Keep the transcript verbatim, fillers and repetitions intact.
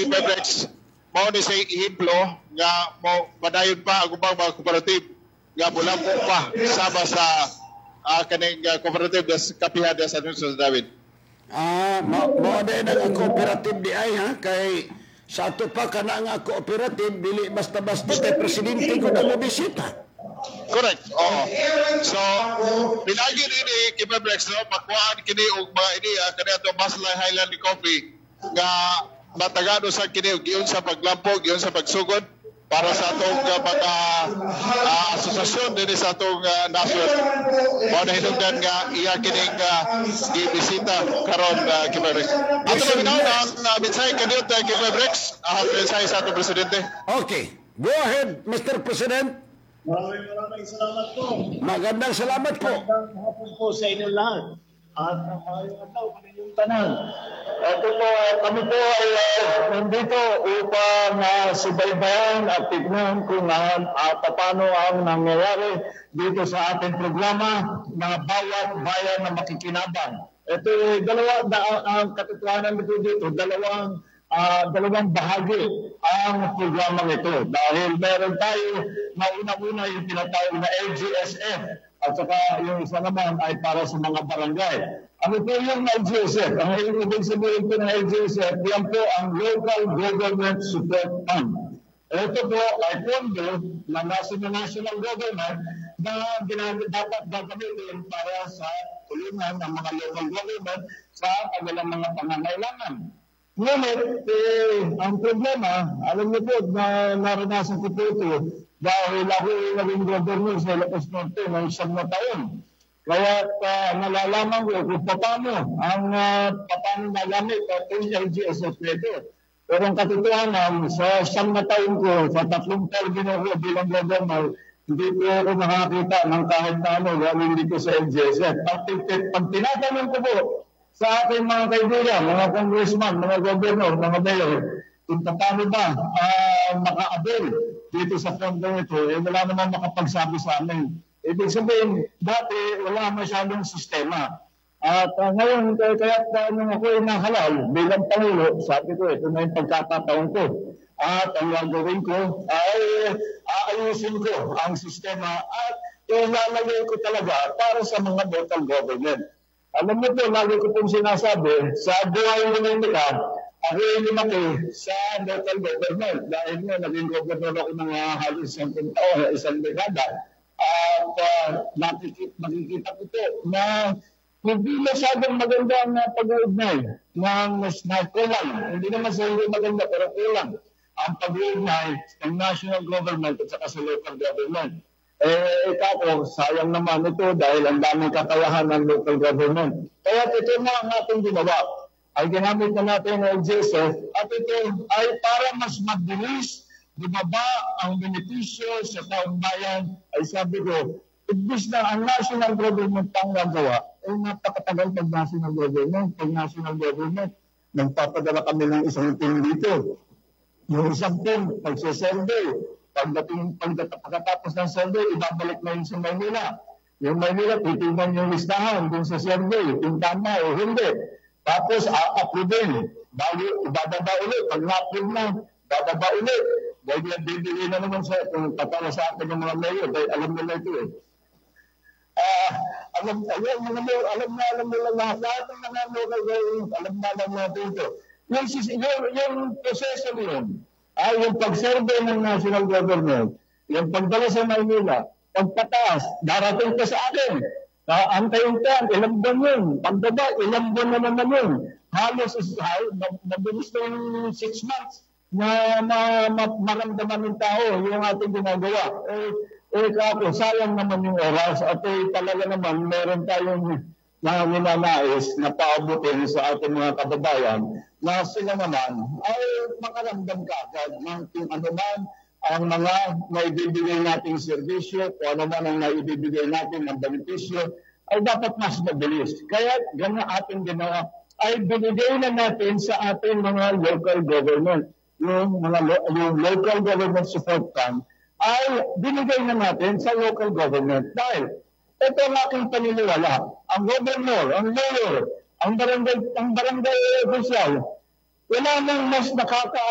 Kibebrex, mao ni sa ihemplo nga mo padayon pa ang ubang mga cooperative nga bulambo pa sama sa uh, kaning uh, cooperative des kapihan des San David. Ah, mo mo din ang cooperative di ay ha kay sa ato pa kana nga cooperative dili basta-basta kay presidente ko na bisita. Correct. Oo. So, pinagi ni Kibebrex no pakuan kini og mga ideya kaniadto Baslay Highland Coffee nga matagado sa kini giun sa paglampog, giun sa pagsugod para sa atong uh, mga uh, asosasyon din sa atong uh, nasod. Mao na hinungdan nga iya kining uh, gibisita karon uh, Kibebrex. Ato na binaw ang uh, mensahe kaniot uh, Kibebrex, ang mensahe sa atong presidente. Okay. Go ahead, Mister President. Maraming maraming salamat po. Magandang salamat po. Magandang hapon po sa inyo lahat. At ang maayong adlaw sa inyong tanan. Ito po, kami po ay uh, nandito upang uh, subaybayan at tignan kung uh, paano ang nangyayari dito sa ating programa na bawat bayan na makikinabang. Ito ay dalawa, da, ang katotohanan nito dito, dalawang Uh, dalawang bahagi ang programang ito dahil meron tayo na una-una yung tinatawag na L G S F at saka yung isa naman ay para sa mga barangay. Ano po yung L G S F? Ang ibig sabihin po ng L G S F, yan po ang Local Government Support Fund. Ito po ay pondo na nasa national government na dapat gagamitin para sa tulungan ng mga local government sa kanilang mga pangangailangan. Ngunit, eh, ang problema, alam niyo po, na naranasan ko po ito dahil ako naging governor sa Ilocos Norte ng siyam na taon. Kaya uh, nalalaman ko kung paano ang uh, paano nagamit ang L G S F nito. Pero ang katotohanan, sa siyam na taon ko, sa tatlong taon ko bilang governor, hindi po ako nakakita ng kahit na ano, gawin dito sa L G S F. Pag, pag tinatanong ko po, sa aking mga kaibigan, mga congressman, mga governor, mga mayor, kung paano ba uh, maka-avail dito sa fondo ito, eh, wala naman makapagsabi sa amin. Ibig sabihin, dati wala masyadong sistema. At uh, ngayon, kaya, kaya nung ako ay nahalal bilang Pangulo, sabi ko, ito na yung pagkakataon ko. At ang gagawin ko ay aayusin ko ang sistema at ilalagay ko talaga para sa mga local government. Alam mo po, lagi ko pong sinasabi, sa buhay mo ng nila, ako ay lumaki sa local government. Dahil nga, naging governor ako ng uh, halos isang taon, isang dekada. At uh, nakikita, nakikita ko po na hindi masyadong maganda ang uh, pag-uugnay ng na kulang. Hindi naman sa hindi maganda, pero kulang ang pag-uugnay ng national government at saka sa local government. Eh, ikaw, sayang naman ito dahil ang daming kakayahan ng local government. Kaya ito na ang ating ginawa. Ay ginamit na natin ang L G S F at ito ay para mas mabilis bumaba ang benepisyo sa taong bayan. Ay sabi ko, ibig na ang national government pang nagawa, ay napakatagal pag national government. Pag national government, nagpapadala kami ng isang team dito. Yung isang team, pagsasurvey. Pagdating, pagkatapos ng survey, ibabalik na yun sa Maynila. Yung Maynila, titignan yung listahan dun sa survey, kung tama o hindi. Tapos, a-approve. Bago, ibababa ulit. Pag na-approve na, bababa ulit. Dahil yan, bibili na naman sa, kung tatala sa akin ng mga mayor, dahil alam nila ito eh. Uh, alam, alam, alam, alam na, alam nila lahat. Lahat ng mga local government, alam na, alam natin ito. Yung, yung, yung proseso yun, ay yung pag-survey ng national government, yung pagdala sa Maynila, pagpataas, darating ka sa akin. Uh, antayin ka, ilang buwan yun. Pagdaba, ilang buwan na naman yun. Halos, mabilis na yung six months na ma, ma, maramdaman ng tao yung ating ginagawa. Eh, eh kako, sayang naman yung oras at eh, talaga naman meron tayong na ninanais na paabutin sa ating mga kababayan na sila naman ay makaramdam ka agad ng kung ano man ang mga naibibigay nating serbisyo, kung ano man ang naibibigay natin ng benepisyo, ay dapat mas mabilis. Kaya gano'n ating ginawa, ay binigay na natin sa ating mga local government. Yung, mga lo yung local government support fund ay binigay na natin sa local government. Dahil ito ang aking paniniwala. Ang governor, ang mayor, ang barangay, ang barangay official, wala nang mas nakaka